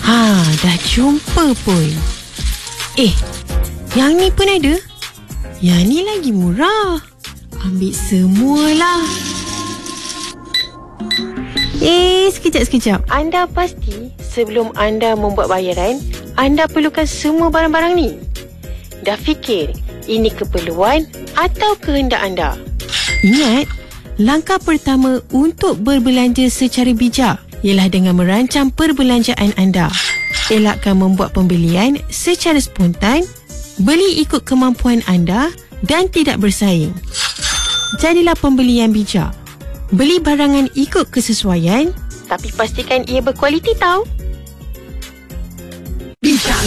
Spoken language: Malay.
Dah jumpa pun. Yang ni pun ada. Yang ni lagi murah. Ambil semualah. Sekejap. Anda pasti sebelum anda membuat bayaran, anda perlukan semua barang-barang ni? Dah fikir ini keperluan atau kehendak anda? Ingat, langkah pertama untuk berbelanja secara bijak ialah dengan merancang perbelanjaan anda. Elakkan membuat pembelian secara spontan, beli ikut kemampuan anda dan tidak bersaing. Jadilah pembeli yang bijak. Beli barangan ikut kesesuaian, tapi pastikan ia berkualiti tau.